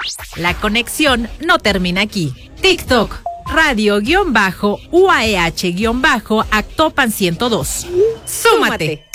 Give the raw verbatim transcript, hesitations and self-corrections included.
La conexión no termina aquí. TikTok, radio-uaeh-actopan ciento dos. ¡Súmate!